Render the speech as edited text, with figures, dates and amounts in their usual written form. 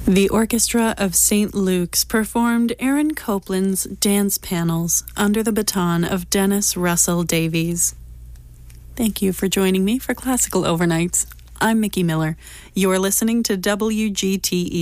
The Orchestra of St. Luke's performed Aaron Copland's Dance Panels under the baton of Dennis Russell Davies. Thank you for joining me for Classical Overnights. I'm Mickey Miller. You're listening to WGTE.